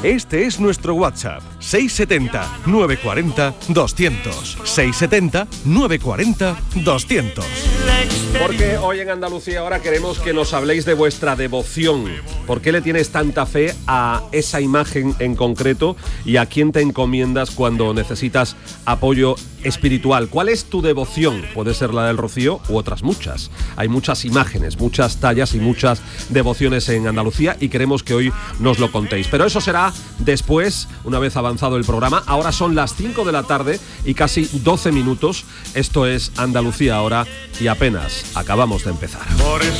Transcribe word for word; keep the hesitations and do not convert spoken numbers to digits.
Este es nuestro WhatsApp, seis setenta, nueve cuarenta, doscientos. seis setenta, nueve cuarenta, doscientos. Porque hoy en Andalucía ahora queremos que nos habléis de vuestra devoción. ¿Por qué le tienes tanta fe a esa imagen en concreto y a quién te encomiendas cuando necesitas apoyo espiritual? ¿Cuál es tu devoción? Puede ser la del Rocío u otras muchas. Hay muchas imágenes, muchas tallas y muchas devociones en Andalucía y queremos que hoy nos lo contéis. Pero eso será después, una vez avanzado el programa. Ahora son las cinco de la tarde y casi doce minutos. Esto es Andalucía ahora y apenas acabamos de empezar. Por eso